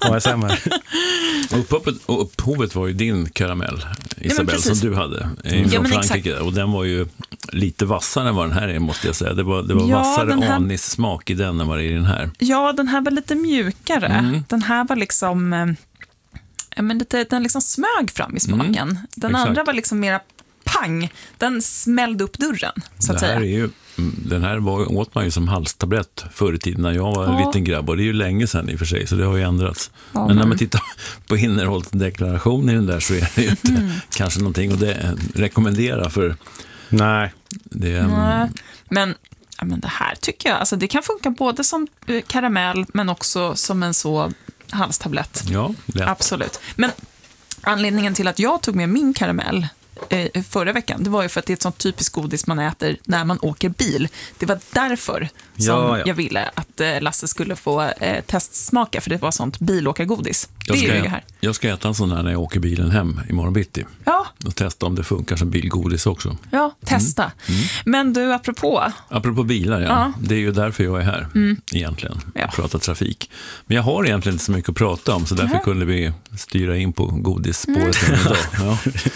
ASMR. Upphovet var ju din karamell, Isabelle, som du hade från Frankrike. Och den var ju lite vassare än vad den här är, måste jag säga. Det var vassare anissmak i den än vad det är i den här. Ja, den här var lite mjukare. Den här var liksom... den liksom smög fram i smaken. Den andra var liksom mera pang. Den smällde upp dörren, så att säga. Den här åt man ju som halstablett förr i tiden när jag var en liten grabb. Och det är ju länge sedan i och för sig, så det har ju ändrats. Men när man tittar på innehållsdeklaration i den där så är det ju inte kanske någonting att rekommendera för... Nej. Men det här tycker jag, alltså det kan funka både som karamell men också som en så halstablett. Ja, lätt. Absolut. Men anledningen till att jag tog med min karamell förra veckan, det var ju för att det är ett sånt typiskt godis man äter när man åker bil. Det var därför som jag ville att Lasse skulle få testsmaka, för det var sånt bilåkargodis. Jag ska äta en sån här när jag åker bilen hem imorgon bitti. Ja. Och testa om det funkar som bilgodis också. Ja, testa. Men du, apropå bilar, det är ju därför jag är här egentligen. Jag pratar trafik. Men jag har egentligen inte så mycket att prata om, så därför kunde vi styra in på godisspåret idag. Ja.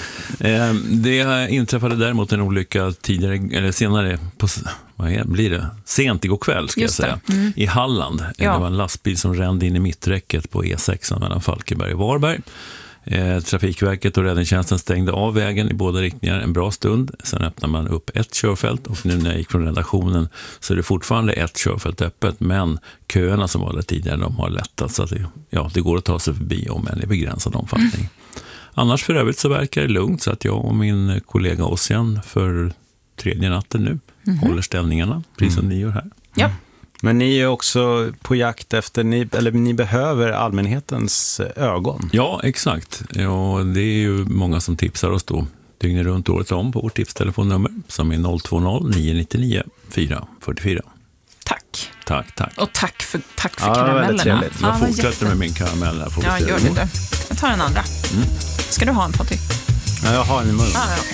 Det inträffade däremot en olycka senare på, blir det? Sent igår kväll ska jag säga. I Halland. Det var en lastbil som rände in i mitträcket på E6 mellan Falkenberg och Varberg. Trafikverket och räddningstjänsten stängde av vägen i båda riktningar en bra stund. Sen öppnade man upp ett körfält, och nu när jag gick från redaktionen så är det fortfarande ett körfält öppet, men köerna som var där tidigare, de har lättat, så att det går att ta sig förbi om än i begränsad omfattning. Annars för övrigt så verkar det lugnt, så att jag och min kollega Ossian för tredje natten nu håller ställningarna, precis som ni gör här. Ja. Men ni är också på jakt efter, ni behöver allmänhetens ögon. Ja, exakt. Ja, det är ju många som tipsar oss då dygnet runt året om på vårt tipstelefonnummer som är 020-999 444. Tack. Och tack för karamellerna. Jag fortsätter med min karamell här. Ja, gör det. Jag tar en andra. Ska du ha en, Patrik? Ja, jag har en i munnen. Okay.